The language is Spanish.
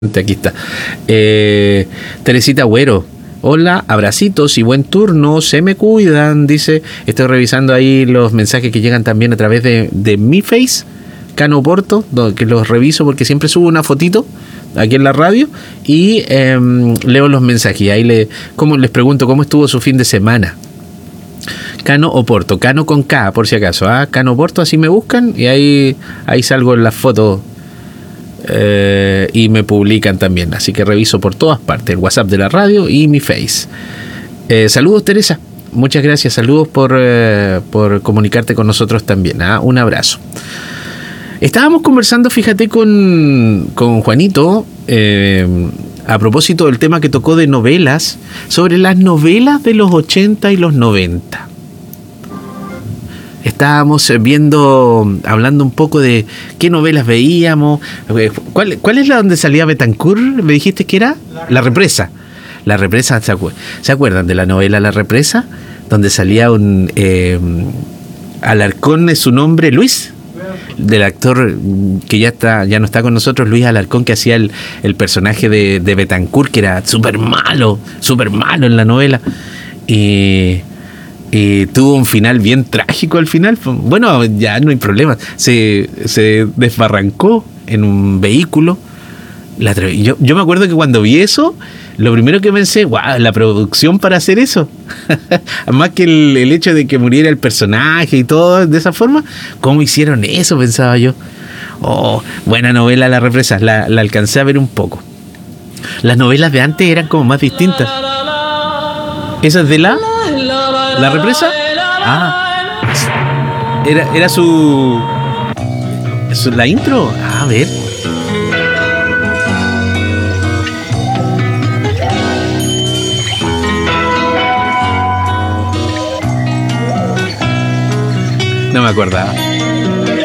Aquí está. Teresita Agüero. Hola, abracitos y buen turno, se me cuidan, dice. Estoy revisando ahí los mensajes que llegan también a través de mi Face, Cano Porto, que los reviso porque siempre subo una fotito aquí en la radio y leo los mensajes. Ahí les pregunto cómo estuvo su fin de semana. Cano o Porto, Cano con K por si acaso, Cano Porto, así me buscan y ahí salgo en las fotos. Y me publican también, así que reviso por todas partes, el WhatsApp de la radio y mi Face. Saludos, Teresa, muchas gracias, saludos por comunicarte con nosotros también, un abrazo. Estábamos conversando, fíjate, con Juanito a propósito del tema que tocó de novelas, sobre las novelas de los 80 y los 90. Estábamos hablando un poco de qué novelas veíamos. ¿Cuál es la donde salía Betancourt? ¿Me dijiste que era? La Represa. La Represa, ¿se acuerdan de la novela La Represa? Donde salía un Alarcón, es su nombre, Luis, del actor que ya no está con nosotros, Luis Alarcón, que hacía el personaje de Betancourt, que era súper malo en la novela. Y tuvo un final bien trágico al final. Bueno, ya no hay problema. Se desbarrancó en un vehículo. Yo me acuerdo que cuando vi eso, lo primero que pensé, wow, la producción para hacer eso. Más que el hecho de que muriera el personaje y todo de esa forma. ¿Cómo hicieron eso? Pensaba yo. Oh, buena novela La Represa. La alcancé a ver un poco. Las novelas de antes eran como más distintas. ¿Esa es de La Represa? Era la intro. A ver. No me acordaba.